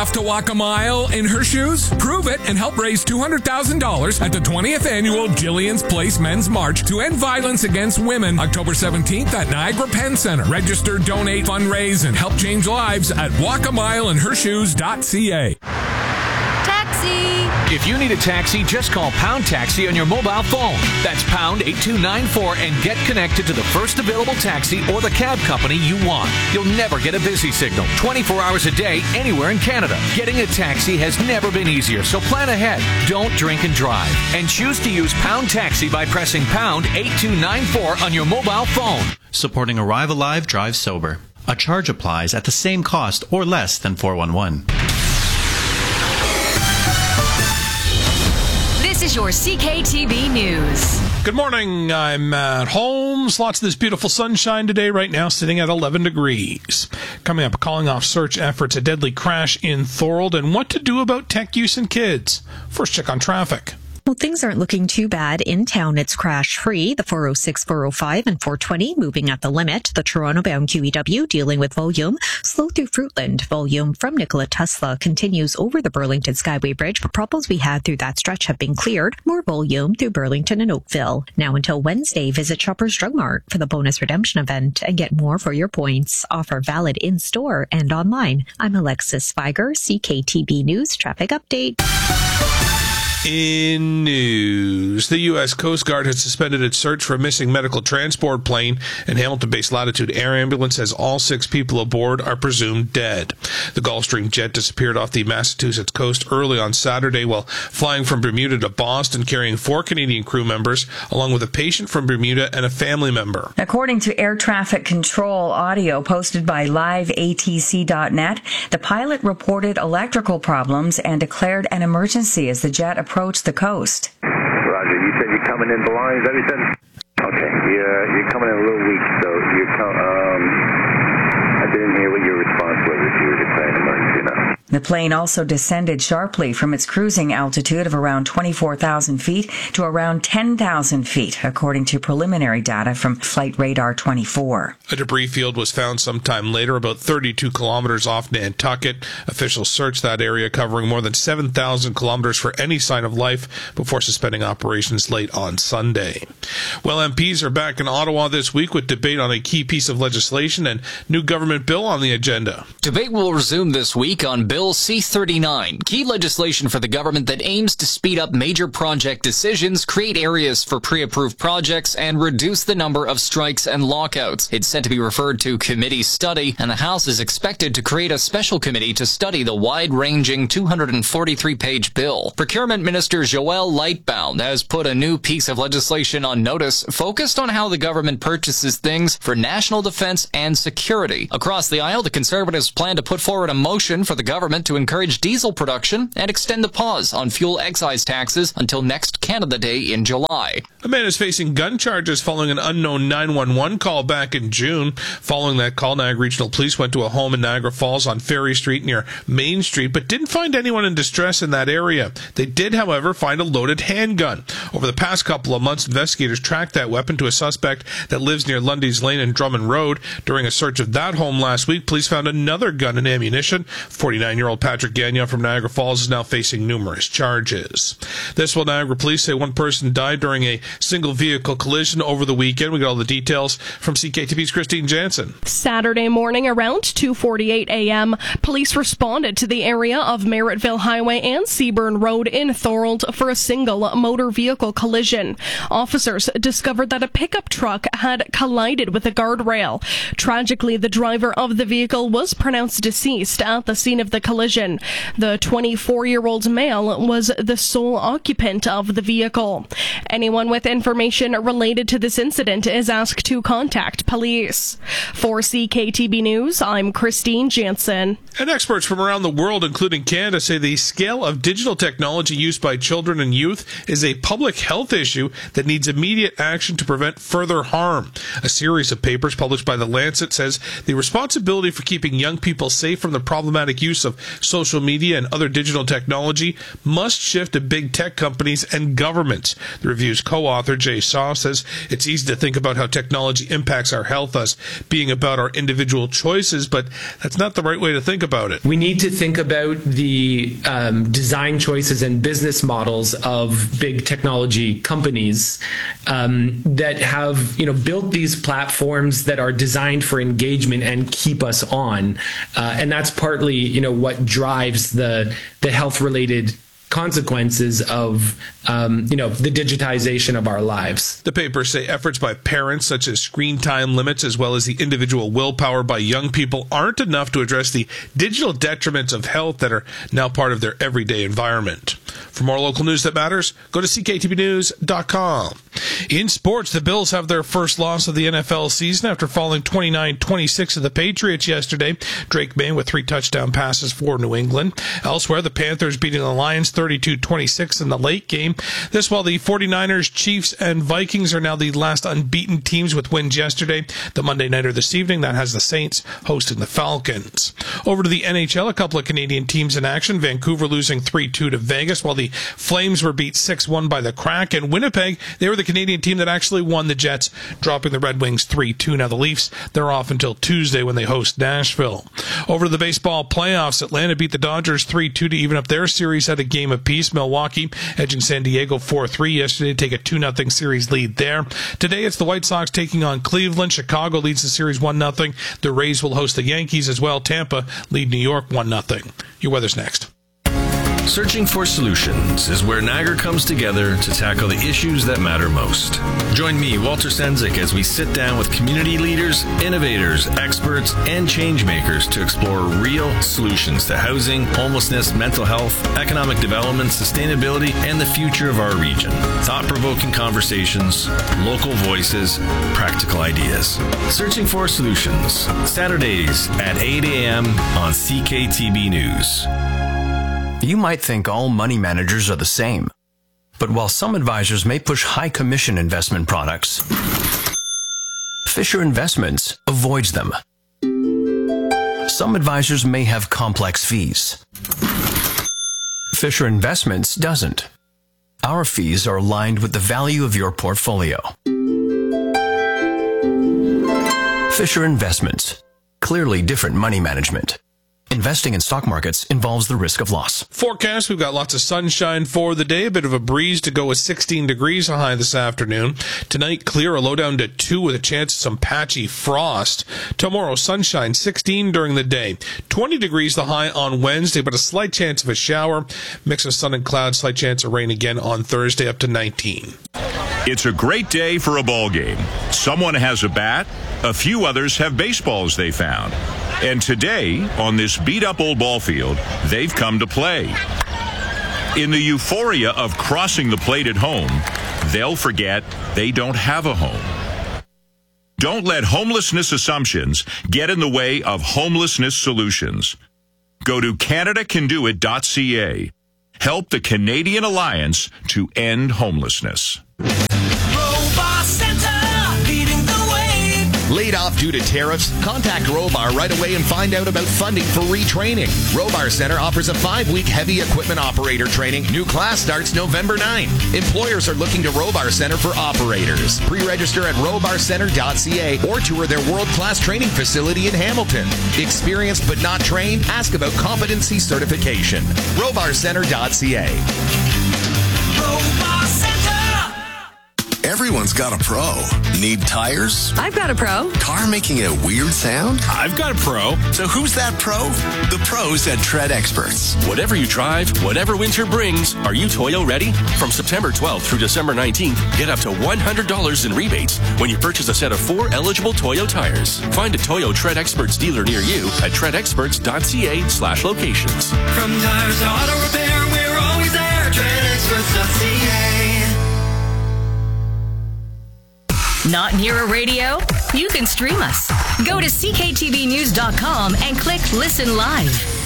Have to walk a mile in her shoes? Prove it and help raise $200,000 at the 20th annual Jillian's Place Men's March to end violence against women, October 17th at Niagara Penn Center. Register, donate, fundraise, and help change lives at walkamileinhershoes.ca. Taxi! If you need a taxi, just call Pound Taxi on your mobile phone. That's pound 8294 and get connected to the first available taxi or the cab company you want. You'll never get a busy signal 24 hours a day anywhere in Canada. Getting a taxi has never been easier, so plan ahead. Don't drink and drive. And choose to use Pound Taxi by pressing pound 8294 on your mobile phone. Supporting Arrive Alive, Drive Sober. A charge applies at the same cost or less than 411. This is your CKTB News. Good morning. I'm Matt Holmes. Lots of this beautiful sunshine today. Right now, sitting at 11 degrees. Coming up, calling off search efforts, a deadly crash in Thorold, and what to do about tech use in kids. First check on traffic. Well, things aren't looking too bad. In town, it's crash-free. The 406, 405, and 420 moving at the limit. The Toronto-bound QEW dealing with volume. Slow through Fruitland. Volume from Nikola Tesla continues over the Burlington Skyway Bridge, but problems we had through that stretch have been cleared. More volume through Burlington and Oakville. Now until Wednesday, visit Shoppers Drug Mart for the bonus redemption event and get more for your points. Offer valid in-store and online. I'm Alexis Feiger, CKTB News Traffic Update. In news, the U.S. Coast Guard has suspended its search for a missing medical transport plane, and Hamilton-based Latitude Air Ambulance says all 6 people aboard are presumed dead. The Gulfstream jet disappeared off the Massachusetts coast early on Saturday while flying from Bermuda to Boston, carrying 4 Canadian crew members, along with a patient from Bermuda and a family member. According to air traffic control audio posted by liveatc.net, the pilot reported electrical problems and declared an emergency as the jet approached the coast. Roger, you said you're coming in blind, is that what you said? Okay, you're coming in a little weak, so I didn't hear what your response was if you were declaring emergency now. The plane also descended sharply from its cruising altitude of around 24,000 feet to around 10,000 feet, according to preliminary data from Flight Radar 24. A debris field was found sometime later, about 32 kilometers off Nantucket. Officials searched that area, covering more than 7,000 kilometers for any sign of life before suspending operations late on Sunday. Well, MPs are back in Ottawa this week with debate on a key piece of legislation and new government bill on the agenda. Debate will resume this week on Bill C-39, key legislation for the government that aims to speed up major project decisions, create areas for pre-approved projects, and reduce the number of strikes and lockouts. It's set to be referred to committee study, and the House is expected to create a special committee to study the wide-ranging 243-page bill. Procurement Minister Joël Lightbound has put a new piece of legislation on notice focused on how the government purchases things for national defense and security. Across the aisle, the Conservatives plan to put forward a motion for the government to encourage diesel production and extend the pause on fuel excise taxes until next Canada Day in July. A man is facing gun charges following an unknown 911 call back in June. Following that call, Niagara Regional Police went to a home in Niagara Falls on Ferry Street near Main Street, but didn't find anyone in distress in that area. They did, however, find a loaded handgun. Over the past couple of months, investigators tracked that weapon to a suspect that lives near Lundy's Lane and Drummond Road. During a search of that home last week, police found another gun and ammunition. 49-year-old Patrick Gagnon from Niagara Falls is now facing numerous charges. This while Niagara police say one person died during a single vehicle collision over the weekend. We got all the details from CKTV's Christine Jansen. Saturday morning around 2:48 a.m., police responded to the area of Merrittville Highway and Seaburn Road in Thorold for a single motor vehicle collision. Officers discovered that a pickup truck had collided with a guardrail. Tragically, the driver of the vehicle was pronounced deceased at the scene of the collision. The 24-year-old male was the sole occupant of the vehicle. Anyone with information related to this incident is asked to contact police. For CKTB News, I'm Christine Jansen. And experts from around the world, including Canada, say the scale of digital technology used by children and youth is a public health issue that needs immediate action to prevent further harm. A series of papers published by The Lancet says the responsibility for keeping young people safe from the problematic use of of social media and other digital technology must shift to big tech companies and governments. The review's co-author, Jay Saw, says it's easy to think about how technology impacts our health, us being about our individual choices, but that's not the right way to think about it. We need to think about the design choices and business models of big technology companies that have, built these platforms that are designed for engagement and keep us on, and that's partly, what drives the health-related consequences of the digitization of our lives. The papers say efforts by parents, such as screen time limits, as well as the individual willpower by young people, aren't enough to address the digital detriments of health that are now part of their everyday environment. For more local news that matters, go to cktvnews.com. In sports, the Bills have their first loss of the NFL season after falling 29-26 to the Patriots yesterday. Drake May with 3 touchdown passes for New England. Elsewhere, the Panthers beating the Lions 32-26 in the late game. This while the 49ers, Chiefs, and Vikings are now the last unbeaten teams with wins yesterday. The Monday nighter this evening, that has the Saints hosting the Falcons. Over to the NHL, a couple of Canadian teams in action. Vancouver losing 3-2 to Vegas, while the Flames were beat 6-1 by the Kraken. Winnipeg, they were the Canadian team that actually won, the Jets dropping the Red Wings 3-2. Now the Leafs, they're off until Tuesday when they host Nashville. Over to the baseball playoffs, Atlanta beat the Dodgers 3-2 to even up their series at a game apiece. Milwaukee edging San Diego 4-3 yesterday to take a 2-0 series lead there. Today it's the White Sox taking on Cleveland. Chicago leads the series 1-0. The Rays will host the Yankees as well. Tampa lead New York 1-0. Your weather's next. Searching for Solutions is where Niagara comes together to tackle the issues that matter most. Join me, Walter Sendzik, as we sit down with community leaders, innovators, experts, and change makers to explore real solutions to housing, homelessness, mental health, economic development, sustainability, and the future of our region. Thought-provoking conversations, local voices, practical ideas. Searching for Solutions, Saturdays at 8 a.m. on CKTB News. You might think all money managers are the same, but while some advisors may push high commission investment products, Fisher Investments avoids them. Some advisors may have complex fees. Fisher Investments doesn't. Our fees are aligned with the value of your portfolio. Fisher Investments. Clearly different money management. Investing in stock markets involves the risk of loss. Forecast, we've got lots of sunshine for the day. A bit of a breeze to go with 16 degrees a high this afternoon. Tonight, clear, a low down to 2 with a chance of some patchy frost. Tomorrow, sunshine, 16 during the day. 20 degrees the high on Wednesday, but a slight chance of a shower. Mix of sun and clouds, slight chance of rain again on Thursday, up to 19. It's a great day for a ball game. Someone has a bat. A few others have baseballs they found. And today, on this beat-up old ball field, they've come to play. In the euphoria of crossing the plate at home, they'll forget they don't have a home. Don't let homelessness assumptions get in the way of homelessness solutions. Go to CanadaCanDoIt.ca. Help the Canadian Alliance to end homelessness. Laid off due to tariffs? Contact Robar right away and find out about funding for retraining. Robar Center offers a 5-week heavy equipment operator training. New class starts November 9. Employers are looking to Robar Center for operators. Pre-register at robarcenter.ca or tour their world-class training facility in Hamilton. Experienced but not trained? Ask about competency certification. robarcenter.ca. Robar Center. Everyone's got a pro. Need tires? I've got a pro. Car making a weird sound? I've got a pro. So who's that pro? The pros at Tread Experts. Whatever you drive, whatever winter brings, are you Toyo ready? From September 12th through December 19th, get up to $100 in rebates when you purchase a set of 4 eligible Toyo tires. Find a Toyo Tread Experts dealer near you at treadexperts.ca/locations. From tires to auto repair, we're always there. TreadExperts.ca. Not near a radio? You can stream us. Go to cktvnews.com and click Listen Live.